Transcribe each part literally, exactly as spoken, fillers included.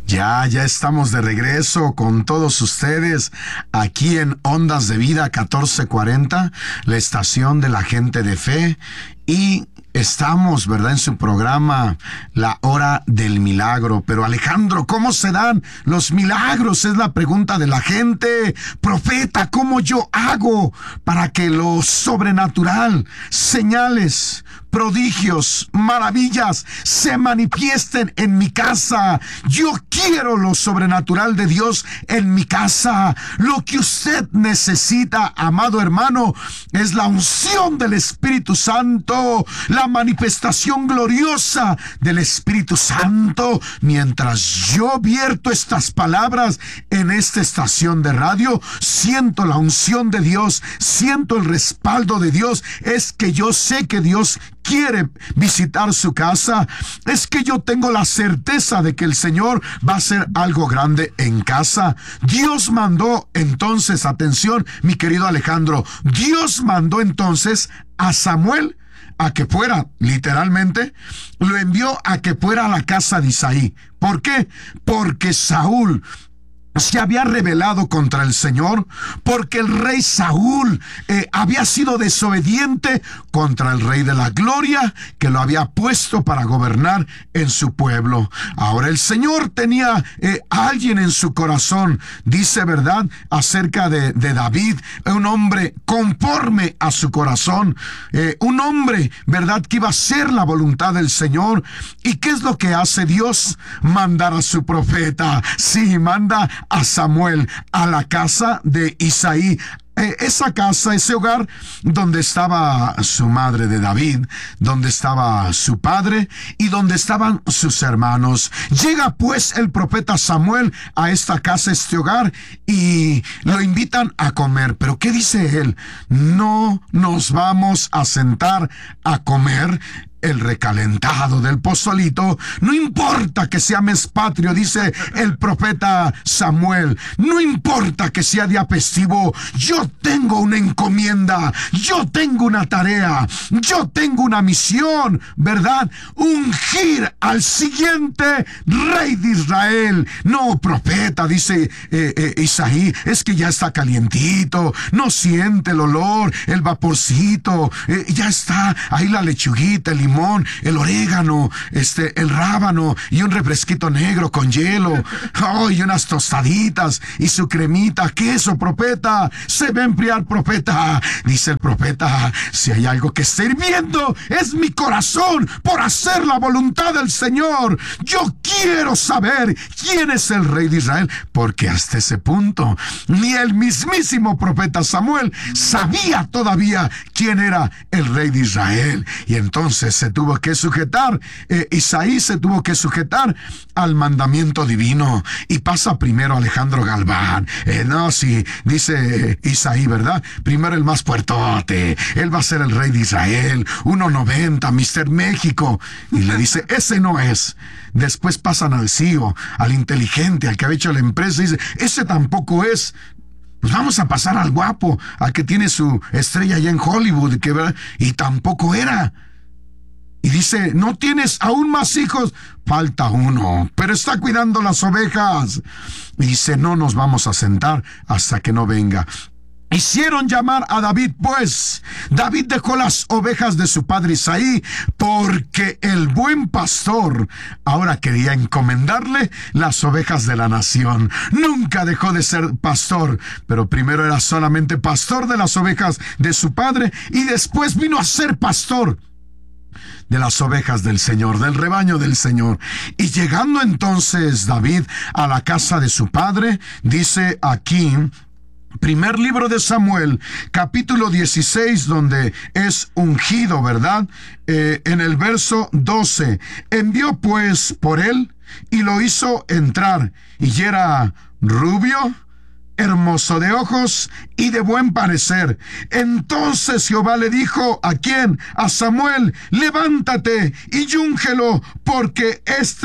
Ya, ya estamos de regreso con todos ustedes aquí en Ondas de Vida catorce cuarenta, la estación de la gente de fe, y estamos, ¿verdad?, en su programa La Hora del Milagro. Pero Alejandro, ¿cómo se dan los milagros? Es la pregunta de la gente. Profeta, ¿cómo yo hago para que lo sobrenatural, señales, prodigios, maravillas se manifiesten en mi casa? Yo quiero lo sobrenatural de Dios en mi casa. Lo que usted necesita, amado hermano, es la unción del Espíritu Santo, la manifestación gloriosa del Espíritu Santo. Mientras yo vierto estas palabras en esta estación de radio, siento la unción de Dios, siento el respaldo de Dios. Es que yo sé que Dios quiere visitar su casa. Es que yo tengo la certeza de que el Señor va a hacer algo grande en casa. Dios mandó entonces, atención, mi querido Alejandro, Dios mandó entonces a Samuel a que fuera, literalmente, lo envió a que fuera a la casa de Isaí. ¿Por qué? Porque Saúl se había rebelado contra el Señor, porque el rey Saúl eh, había sido desobediente contra el Rey de la Gloria, que lo había puesto para gobernar en su pueblo. Ahora el Señor tenía eh, a alguien en su corazón, dice, ¿verdad?, acerca de, de David, un hombre conforme a su corazón, eh, un hombre, ¿verdad?, que iba a hacer la voluntad del Señor. ¿Y qué es lo que hace Dios? Mandar a su profeta. Sí, manda a Samuel a la casa de Isaí. Eh, esa casa, ese hogar donde estaba su madre de David, donde estaba su padre y donde estaban sus hermanos. Llega pues el profeta Samuel a esta casa, este hogar, y lo invitan a comer. Pero ¿qué dice él? No nos vamos a sentar a comer el recalentado del pozolito. No importa que sea mes patrio, dice el profeta Samuel. No importa que sea día festivo. Yo tengo una encomienda. Yo tengo una tarea. Yo tengo una misión, ¿verdad? Ungir al siguiente rey de Israel. No, profeta, dice eh, eh, Isaí, es que ya está calientito. No siente el olor, el vaporcito. Eh, ya está ahí la lechuguita, el limón, el orégano, este, el rábano y un refresquito negro con hielo, oh, y unas tostaditas y su cremita, queso, profeta. Se va a enfriar, profeta. Dice el profeta, si hay algo que está hirviendo, es mi corazón por hacer la voluntad del Señor. Yo quiero saber quién es el rey de Israel, porque hasta ese punto ni el mismísimo profeta Samuel sabía todavía quién era el rey de Israel. Y entonces se tuvo que sujetar, eh, Isaí se tuvo que sujetar al mandamiento divino. Y pasa primero Alejandro Galván. Eh, no, sí, dice eh, Isaí, ¿verdad? Primero el más puertote, él va a ser el rey de Israel, uno noventa, mister México. Y le dice, ese no es. Después pasan al C E O, al inteligente, al que ha hecho la empresa, y dice, ese tampoco es. Pues vamos a pasar al guapo, al que tiene su estrella allá en Hollywood, que, ¿verdad?, y tampoco era. Y dice, ¿no tienes aún más hijos? Falta uno, pero está cuidando las ovejas. Y dice, no nos vamos a sentar hasta que no venga. Hicieron llamar a David, pues. David dejó las ovejas de su padre Isaí, porque el buen pastor ahora quería encomendarle las ovejas de la nación. Nunca dejó de ser pastor, pero primero era solamente pastor de las ovejas de su padre, y después vino a ser pastor de las ovejas del Señor, del rebaño del Señor. Y llegando entonces David a la casa de su padre, dice aquí, primer libro de Samuel, capítulo dieciséis, donde es ungido, ¿verdad? Eh, en el verso doce, envió pues por él y lo hizo entrar, y era rubio, hermoso de ojos y de buen parecer. Entonces Jehová le dijo, ¿a quién? A Samuel, levántate y úngelo, porque este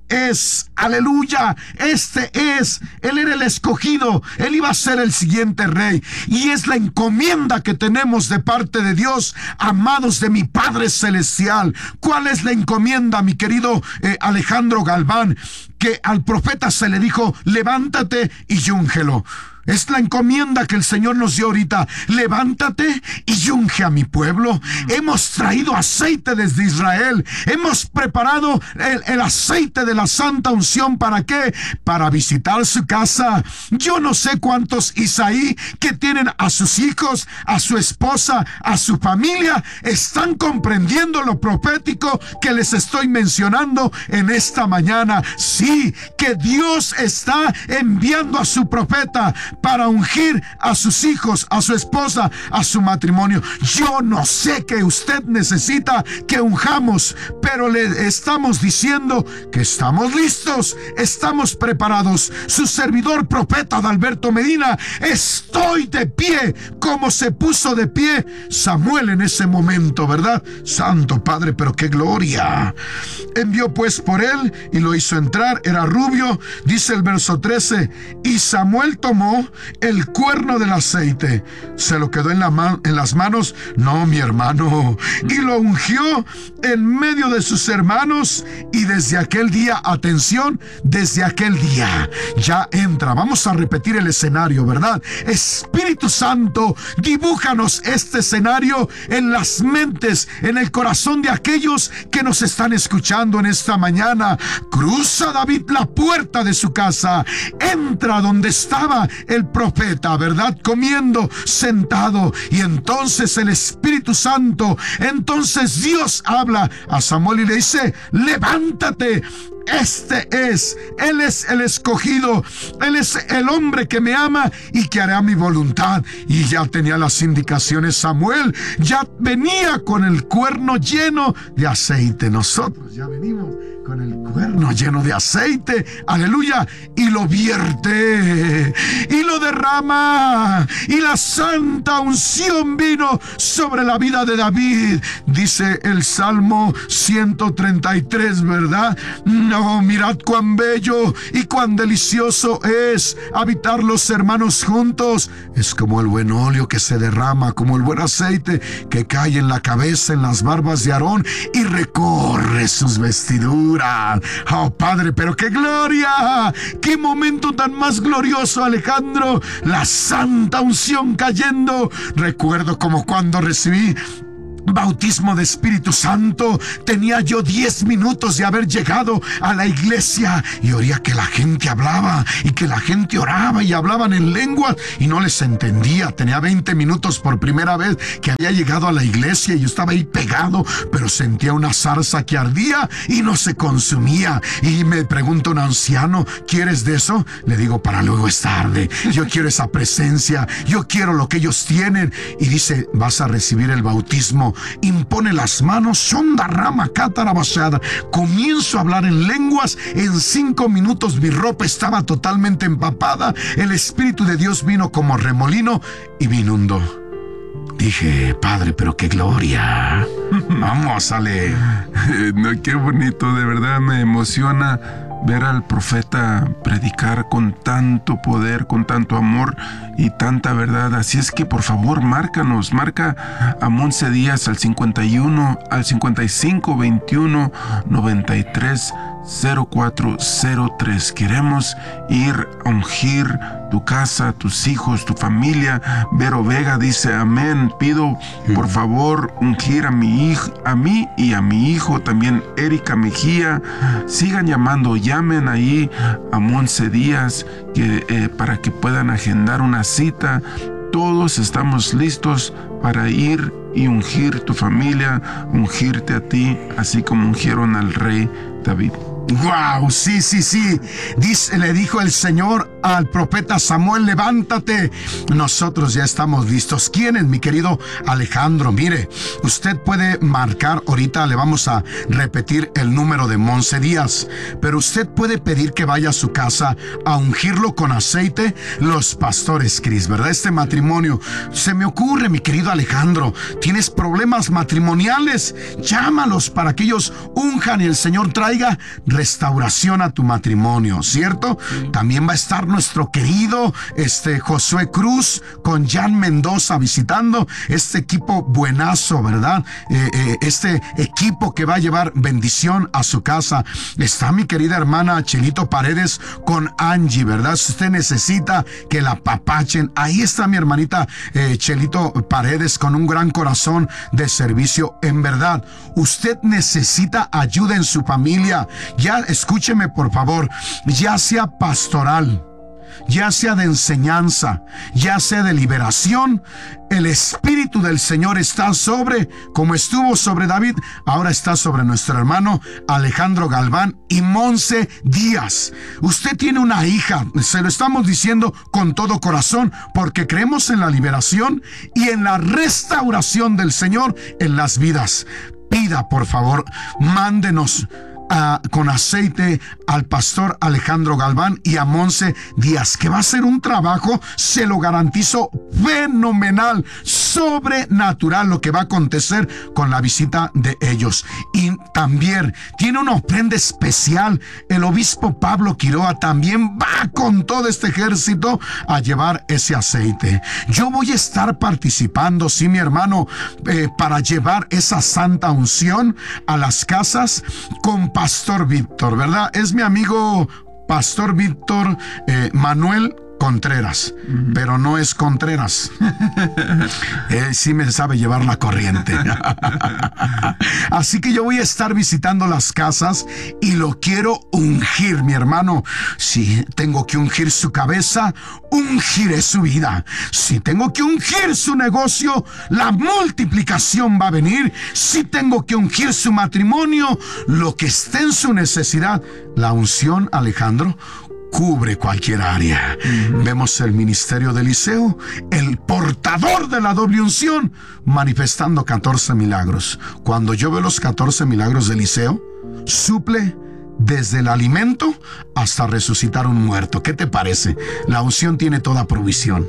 es, aleluya, este es, él era el escogido, él iba a ser el siguiente rey, y es la encomienda que tenemos de parte de Dios, amados de mi Padre Celestial. ¿Cuál es la encomienda, mi querido eh, Alejandro Galván? Que al profeta se le dijo, levántate y úngelo. Es la encomienda que el Señor nos dio ahorita. Levántate y unge a mi pueblo. Hemos traído aceite desde Israel. Hemos preparado el, el aceite de la santa unción. ¿Para qué? Para visitar su casa. Yo no sé cuántos Isaí que tienen a sus hijos, a su esposa, a su familia, están comprendiendo lo profético que les estoy mencionando en esta mañana. Sí, que Dios está enviando a su profeta para ungir a sus hijos, a su esposa, a su matrimonio. Yo no sé que usted necesita que unjamos, pero le estamos diciendo que estamos listos, estamos preparados. Su servidor profeta Adalberto Medina, estoy de pie como se puso de pie Samuel en ese momento, ¿verdad? Santo Padre, pero qué gloria. Envió pues por él y lo hizo entrar. Era rubio, dice el verso trece, y Samuel tomó el cuerno del aceite, se lo quedó en, la man, en las manos, no, mi hermano, y lo ungió en medio de sus hermanos, y desde aquel día, atención, desde aquel día ya entra. Vamos a repetir el escenario, ¿verdad? Espíritu Santo, dibújanos este escenario en las mentes, en el corazón de aquellos que nos están escuchando en esta mañana. Cruza David la puerta de su casa, entra donde estaba el profeta, ¿verdad? Comiendo, sentado, y entonces el Espíritu Santo, entonces Dios habla a Samuel y le dice, levántate. Este es, Él es el escogido, Él es el hombre que me ama y que hará mi voluntad. Y ya tenía las indicaciones Samuel, ya venía con el cuerno lleno de aceite. Nosotros ya venimos con el cuerno lleno de aceite, aleluya, y lo vierte, y lo derrama, y la santa unción vino sobre la vida de David. Dice el Salmo ciento treinta y tres, ¿verdad? No, mirad cuán bello y cuán delicioso es habitar los hermanos juntos. Es como el buen óleo que se derrama, como el buen aceite que cae en la cabeza, en las barbas de Aarón, y recorre sus vestiduras. Oh Padre, pero qué gloria, qué momento tan más glorioso, Alejandro, la santa unción cayendo. Recuerdo como cuando recibí bautismo de Espíritu Santo, tenía yo diez minutos de haber llegado a la iglesia y oía que la gente hablaba y que la gente oraba y hablaban en lenguas y no les entendía. Tenía veinte minutos por primera vez que había llegado a la iglesia y yo estaba ahí pegado, pero sentía una zarza que ardía y no se consumía. Y me pregunta un anciano, ¿quieres de eso? Le digo, para luego es tarde. Yo quiero esa presencia, yo quiero lo que ellos tienen. Y dice, vas a recibir el bautismo. Impone las manos, sonda rama cátara basada. Comienzo a hablar en lenguas. En cinco minutos mi ropa estaba totalmente empapada. El Espíritu de Dios vino como remolino y me inundó. Dije, Padre, pero qué gloria. Vamos, Ale. No, qué bonito, de verdad me emociona ver al profeta predicar con tanto poder, con tanto amor y tanta verdad. Así es que por favor, márcanos, marca a Monse Díaz al cincuenta y uno, al cincuenta y cinco, veintiuno, noventa y tres, cero cuatro cero tres. Queremos ir a ungir tu casa, tus hijos, tu familia. Vero Vega dice, amén. Pido por favor ungir a mi hijo, a mí y a mi hijo. También Erika Mejía. Sigan llamando, llamen ahí a Monse Díaz que, eh, para que puedan agendar una cita. Todos estamos listos para ir y ungir tu familia, ungirte a ti, así como ungieron al rey David. Wow, sí, sí, sí. Dice, le dijo el Señor al profeta Samuel, levántate. Nosotros ya estamos listos. ¿Quién es, mi querido Alejandro? Mire, usted puede marcar, ahorita le vamos a repetir el número de Monse Díaz, pero usted puede pedir que vaya a su casa a ungirlo con aceite los pastores Cris, ¿verdad? Este matrimonio, se me ocurre, mi querido Alejandro, tienes problemas matrimoniales, llámalos para que ellos unjan y el Señor traiga restauración a tu matrimonio, ¿cierto? También va a estar nuestro querido este, Josué Cruz con Jan Mendoza visitando este equipo buenazo, ¿verdad? Eh, eh, este equipo que va a llevar bendición a su casa. Está mi querida hermana Chelito Paredes con Angie, ¿verdad? Si usted necesita que la apapachen, ahí está mi hermanita eh, Chelito Paredes con un gran corazón de servicio. En verdad, usted necesita ayuda en su familia. Ya escúcheme por favor, ya sea pastoral, ya sea de enseñanza, ya sea de liberación, el Espíritu del Señor está sobre, como estuvo sobre David, ahora está sobre nuestro hermano Alejandro Galván y Monse Díaz. Usted tiene una hija, se lo estamos diciendo con todo corazón, porque creemos en la liberación y en la restauración del Señor en las vidas. Pida, por favor, mándenos Uh, con aceite al pastor Alejandro Galván y a Monse Díaz, que va a ser un trabajo, se lo garantizo, fenomenal, sobrenatural lo que va a acontecer con la visita de ellos. Y también tiene una ofrenda especial. El obispo Pablo Quiroa también va con todo este ejército a llevar ese aceite. Yo voy a estar participando, sí, mi hermano, eh, para llevar esa santa unción a las casas con Pastor Víctor, ¿verdad? Es mi amigo Pastor Víctor eh, Manuel Contreras, uh-huh. Pero no es Contreras. Él sí me sabe llevar la corriente. Así que yo voy a estar visitando las casas y lo quiero ungir, mi hermano. Si tengo que ungir su cabeza, ungiré su vida. Si tengo que ungir su negocio, la multiplicación va a venir. Si tengo que ungir su matrimonio, lo que esté en su necesidad, la unción, Alejandro, cubre cualquier área. Uh-huh. Vemos el ministerio de Eliseo, el portador de la doble unción, manifestando catorce milagros. Cuando yo veo los catorce milagros de Eliseo, suple desde el alimento hasta resucitar un muerto. ¿Qué te parece? La unción tiene toda provisión.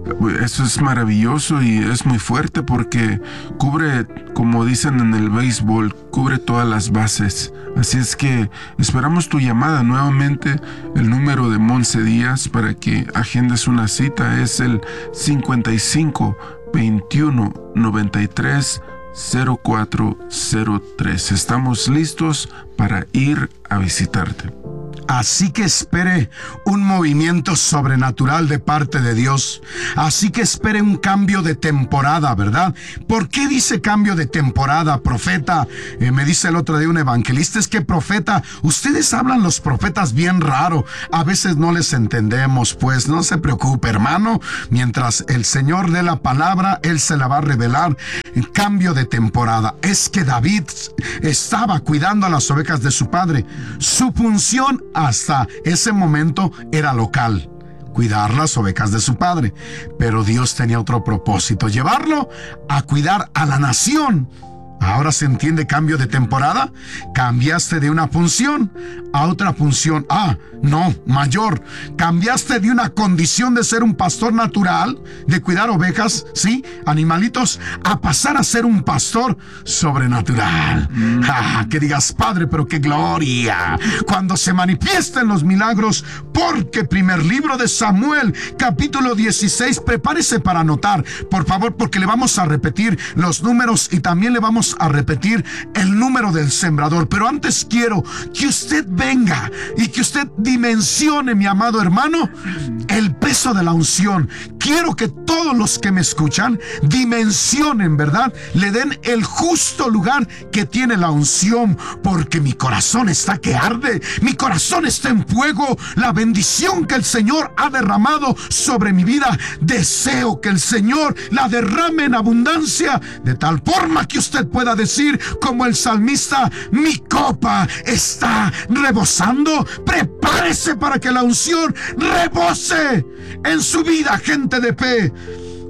Eso es maravilloso y es muy fuerte porque cubre, como dicen en el béisbol, cubre todas las bases. Así es que esperamos tu llamada nuevamente. El número de Monse Díaz para que agendes una cita es el cincuenta y cinco, veintiuno, noventa y tres, cero cuatro cero tres. Estamos listos para ir a visitarte. Así que espere un movimiento sobrenatural de parte de Dios. Así que espere un cambio de temporada, ¿verdad? ¿Por qué dice cambio de temporada, profeta? Eh, me dice el otro día un evangelista, es que profeta, ustedes hablan los profetas bien raro. A veces no les entendemos, pues no se preocupe, hermano. Mientras el Señor dé la palabra, Él se la va a revelar. En cambio de temporada. Es que David estaba cuidando a las ovejas de su padre. Su función hasta ese momento era local, cuidar las ovejas de su padre, pero Dios tenía otro propósito, llevarlo a cuidar a la nación. Ahora se entiende cambio de temporada. Cambiaste de una función a otra función. Ah, no, mayor. Cambiaste de una condición de ser un pastor natural, de cuidar ovejas, sí, animalitos, a pasar a ser un pastor sobrenatural. Mm. Ah, que digas, Padre, pero qué gloria. Cuando se manifiesten los milagros, porque primer libro de Samuel, capítulo dieciséis, prepárese para anotar, por favor, porque le vamos a repetir los números y también le vamos a repetir el número del sembrador. Pero antes quiero que usted venga y que usted dimensione, mi amado hermano, el peso de la unción. Quiero que todos los que me escuchan dimensionen, ¿verdad? Le den el justo lugar que tiene la unción, porque mi corazón está que arde, mi corazón está en fuego. La bendición que el Señor ha derramado sobre mi vida, deseo que el Señor la derrame en abundancia, de tal forma que usted pueda decir como el salmista, mi copa está rebosando. Prepárese para que la unción rebose en su vida, gente de fe.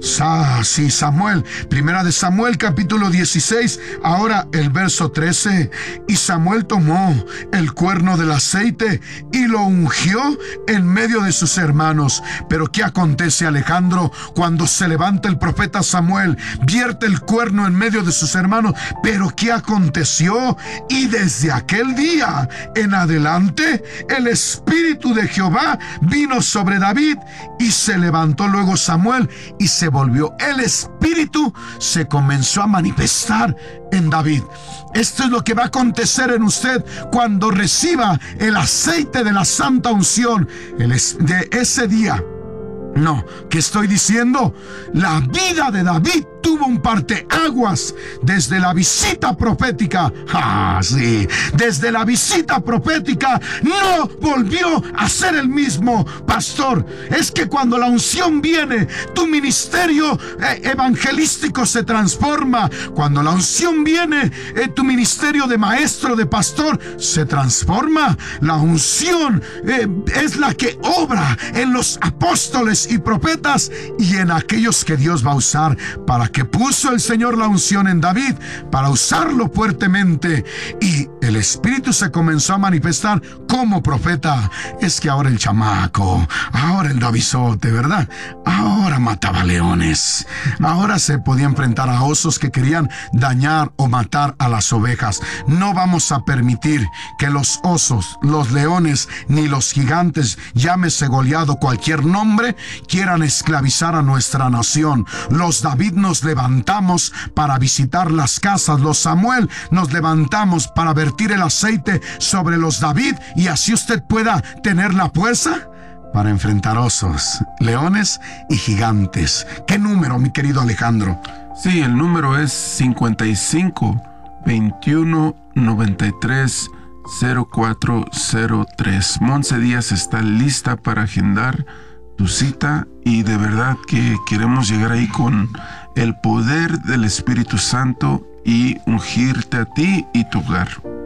Ah, sí, Samuel, primera de Samuel capítulo dieciséis, ahora el verso trece. Y Samuel tomó el cuerno del aceite y lo ungió en medio de sus hermanos. Pero ¿qué acontece, Alejandro? Cuando se levanta el profeta Samuel, vierte el cuerno en medio de sus hermanos. Pero ¿qué aconteció? Y desde aquel día en adelante el Espíritu de Jehová vino sobre David, y se levantó luego Samuel y se volvió. El Espíritu se comenzó a manifestar en David. Esto es lo que va a acontecer en usted cuando reciba el aceite de la santa unción el es, de ese día. No, ¿qué estoy diciendo? La vida de David tuvo un parteaguas desde la visita profética. Ah, sí, desde la visita profética no volvió a ser el mismo. Pastor, es que cuando la unción viene, tu ministerio eh, evangelístico se transforma. Cuando la unción viene, eh, tu ministerio de maestro, de pastor, se transforma. La unción eh, es la que obra en los apóstoles y profetas y en aquellos que Dios va a usar. Para que puso el Señor la unción en David, para usarlo fuertemente, y el Espíritu se comenzó a manifestar como profeta. Es que ahora el chamaco, ahora el Davisote, ¿verdad? Ahora mataba leones, ahora se podía enfrentar a osos que querían dañar o matar a las ovejas. No vamos a permitir que los osos, los leones, ni los gigantes, llámese Goliat o cualquier nombre, quieran esclavizar a nuestra nación. Los David nos levantamos para visitar las casas, los Samuel nos levantamos para vertir el aceite sobre los David, y así usted pueda tener la fuerza para enfrentar osos, leones y gigantes. ¿Qué número, mi querido Alejandro? Sí, el número es cincuenta y cinco, veintiuno, noventa y tres, cero cuatro cero tres. Monse Díaz está lista para agendar tu cita, y de verdad que queremos llegar ahí con el poder del Espíritu Santo y ungirte a ti y tu hogar.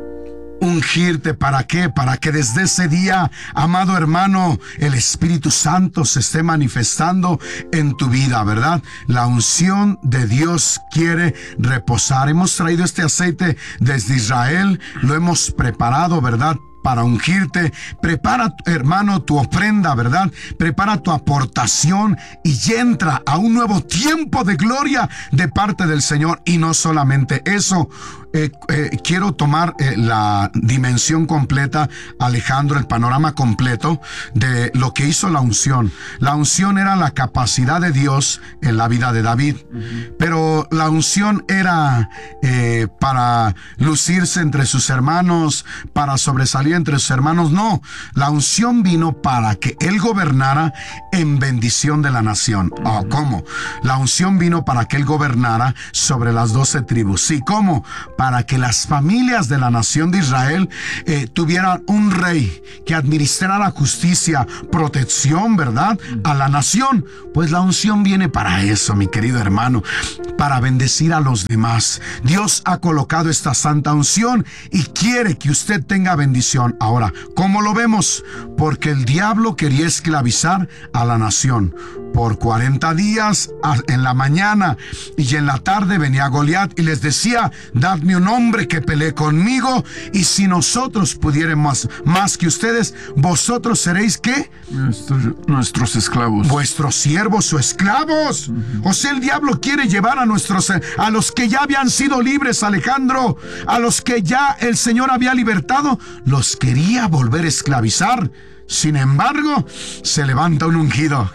¿Ungirte para qué? Para que desde ese día, amado hermano, el Espíritu Santo se esté manifestando en tu vida, ¿verdad? La unción de Dios quiere reposar. Hemos traído este aceite desde Israel, lo hemos preparado, ¿verdad?, para ungirte. Prepara, hermano, tu ofrenda, ¿verdad? Prepara tu aportación y entra a un nuevo tiempo de gloria de parte del Señor. Y no solamente eso, eh, eh, quiero tomar eh, la dimensión completa, Alejandro, el panorama completo de lo que hizo la unción. La unción era la capacidad de Dios en la vida de David, uh-huh. Pero la unción era eh, para lucirse entre sus hermanos, para sobresalir entre sus hermanos. No, la unción vino para que él gobernara en bendición de la nación. Oh, ¿cómo? La unción vino para que él gobernara sobre las doce tribus. Sí, ¿cómo? Para que las familias de la nación de Israel eh, tuvieran un rey que administrara justicia, protección, ¿verdad?, a la nación. Pues la unción viene para eso, mi querido hermano, para bendecir a los demás. Dios ha colocado esta santa unción y quiere que usted tenga bendición. Ahora, ¿cómo lo vemos? Porque el diablo quería esclavizar a la nación. Por cuarenta días, en la mañana y en la tarde, venía Goliat y les decía: dadme un hombre que pelee conmigo, y si nosotros pudiéramos más que ustedes, vosotros seréis ¿qué? Nuestros, nuestros esclavos. Vuestros siervos o esclavos. Uh-huh. O sea, el diablo quiere llevar a nuestros, a los que ya habían sido libres, Alejandro, a los que ya el Señor había libertado, los quería volver a esclavizar. Sin embargo, se levanta un ungido.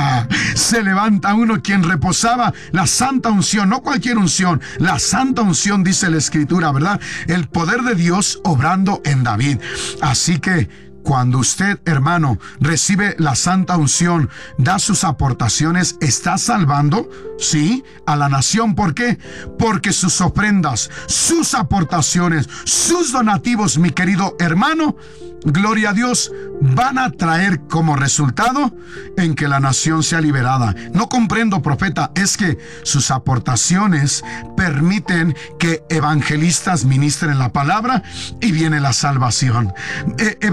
Se levanta uno quien reposaba la santa unción, no cualquier unción, la santa unción, dice la Escritura, ¿verdad? El poder de Dios obrando en David. Así que cuando usted, hermano, recibe la santa unción, da sus aportaciones, está salvando, sí, a la nación. ¿Por qué? Porque sus ofrendas, sus aportaciones, sus donativos, mi querido hermano, gloria a Dios, van a traer como resultado en que la nación sea liberada. No comprendo, profeta, es que sus aportaciones permiten que evangelistas ministren la palabra y viene la salvación. Eh, evangelistas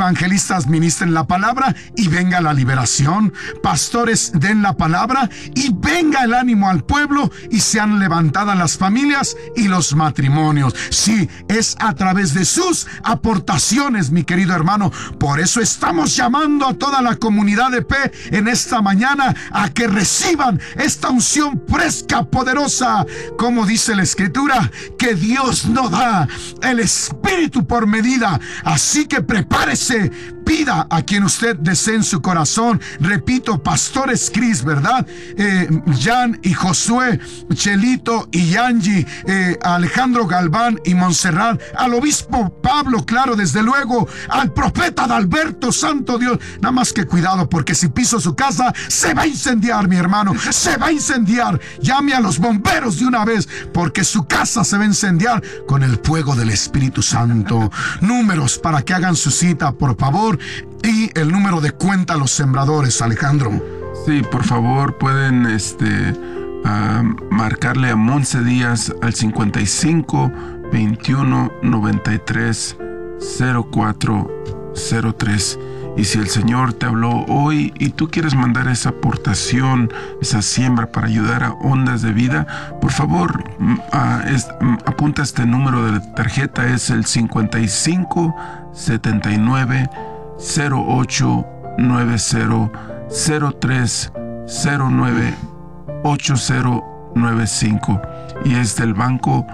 evangelistas ministren la palabra y venga la liberación. Pastores den la palabra y venga el ánimo al pueblo y sean levantadas las familias y los matrimonios. Sí, es a través de sus aportaciones, mi querido hermano. Por eso estamos llamando a toda la comunidad de fe en esta mañana a que reciban esta unción fresca, poderosa, como dice la Escritura, que Dios no da el Espíritu por medida. Así que prepárese, pida a quien usted desee en su corazón. Repito, pastores Cris, ¿verdad? Eh, Jan y Josué, Chelito y Yanji, eh, Alejandro Galván y Montserrat, al obispo Pablo, claro, desde luego, al profeta Adalberto, santo Dios. Nada más que cuidado, porque si piso su casa, se va a incendiar, mi hermano, se va a incendiar. Llame a los bomberos de una vez, porque su casa se va a incendiar con el fuego del Espíritu Santo. Números para que hagan su cita, por favor. Y el número de cuenta a los sembradores, Alejandro. Sí, por favor, pueden este, uh, marcarle a Monse Díaz al cincuenta y cinco, veintiuno, noventa y tres, cero cuatro cero tres. Y si el Señor te habló hoy y tú quieres mandar esa aportación, esa siembra para ayudar a Ondas de Vida, por favor, uh, es, um, apunta este número de la tarjeta, es el cincuenta y cinco, setenta y nueve, cero ocho noventa, cero tres cero nueve ocho cero nueve cinco, y es del Banco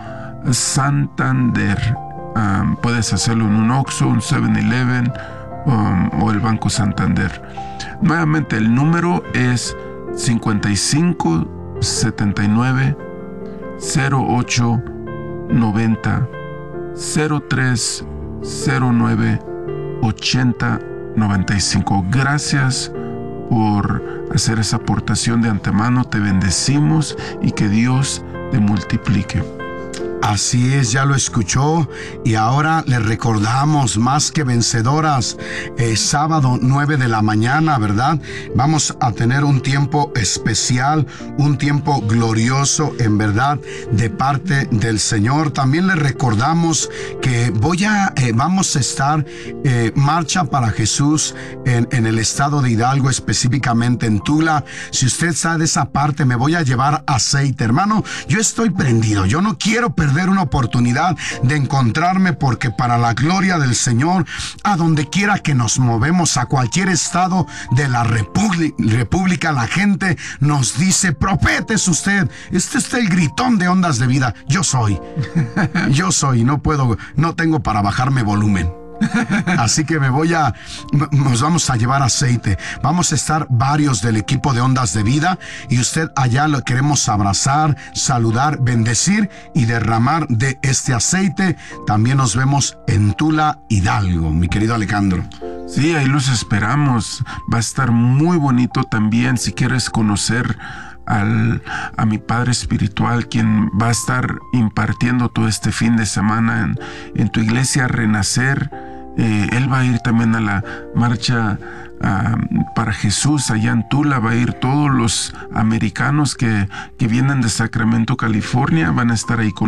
Santander. Um, puedes hacerlo en un Oxxo, un seven eleven um, o el Banco Santander. Nuevamente el número es cincuenta y cinco, setenta y nueve, cero ocho noventa, cero tres cero nueve ochenta noventa y cinco. Gracias por hacer esa aportación de antemano. Te bendecimos y que Dios te multiplique. Así es, ya lo escuchó. Y ahora le recordamos, más que vencedoras, eh, sábado nueve de la mañana, ¿verdad? Vamos a tener un tiempo especial, un tiempo glorioso, en verdad, de parte del Señor. También le recordamos que voy a, eh, vamos a estar eh, Marcha para Jesús en, en el estado de Hidalgo, específicamente en Tula. Si usted está de esa parte, me voy a llevar aceite, hermano. Yo estoy prendido, yo no quiero perder una oportunidad de encontrarme, porque para la gloria del Señor, a donde quiera que nos movemos, a cualquier estado de la república, la gente nos dice: profeta es usted. Este es el gritón de Ondas de Vida. Yo soy, yo soy, no puedo, no tengo para bajarme volumen. Así que me voy a, nos vamos a llevar aceite. Vamos a estar varios del equipo de Ondas de Vida, y usted allá lo queremos abrazar, saludar, bendecir y derramar de este aceite. También nos vemos en Tula, Hidalgo, mi querido Alejandro. Sí, ahí los esperamos. Va a estar muy bonito también. Si quieres conocer Al, a mi padre espiritual, quien va a estar impartiendo todo este fin de semana en, en tu iglesia Renacer. Eh, él va a ir también a la marcha uh, para Jesús allá en Tula. Va a ir todos los americanos que, que vienen de Sacramento, California. Van a estar ahí con